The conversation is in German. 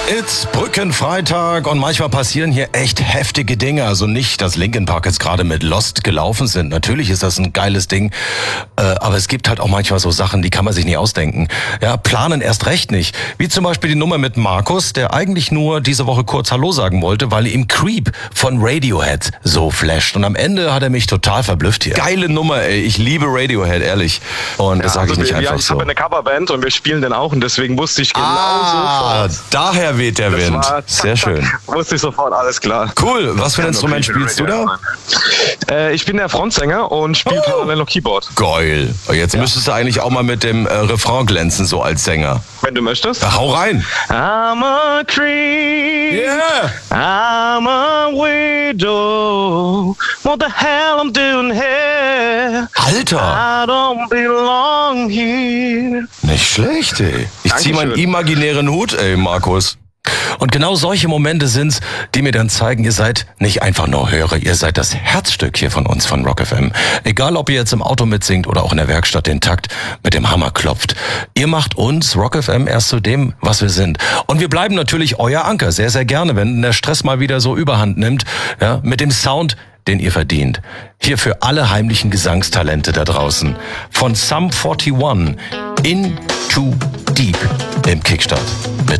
It's Brückenfreitag und manchmal passieren hier echt heftige Dinge. Also nicht, dass Linkin Park jetzt gerade mit Lost gelaufen sind. Natürlich ist das ein geiles Ding, aber es gibt halt auch manchmal so Sachen, die kann man sich nicht ausdenken. Ja, planen erst recht nicht. Wie zum Beispiel die Nummer mit Markus, der eigentlich nur diese Woche kurz Hallo sagen wollte, weil ihm Creep von Radiohead so flasht. Und am Ende hat er mich total verblüfft hier. Geile Nummer, ey. Ich liebe Radiohead, ehrlich. Und das sage ich nicht einfach so. Ich habe eine Coverband und wir spielen den auch und deswegen wusste ich genau sofort. Daher weht der Wind. Sehr schön. Wusste ich sofort, alles klar. Cool. Was für ein Instrument spielst du da? Ich bin der Frontsänger und spiele parallel noch Keyboard. Geil. Jetzt müsstest du eigentlich auch mal mit dem Refrain glänzen, so als Sänger. Wenn du möchtest. Ja, hau rein. I'm a creep. Yeah. I'm a widow. What the hell I'm doing here? Alter. I don't belong here. Nicht schlecht, ey. Ich zieh meinen imaginären Hut, ey, Markus. Und genau solche Momente sind's, die mir dann zeigen, ihr seid nicht einfach nur Hörer, ihr seid das Herzstück hier von uns, von Rock FM. Egal, ob ihr jetzt im Auto mitsingt oder auch in der Werkstatt den Takt mit dem Hammer klopft. Ihr macht uns, Rock FM, erst zu dem, was wir sind. Und wir bleiben natürlich euer Anker, sehr, sehr gerne, wenn der Stress mal wieder so Überhand nimmt, ja, mit dem Sound, den ihr verdient. Hier für alle heimlichen Gesangstalente da draußen. Von Sum 41, Into Deep im Kickstart. Mit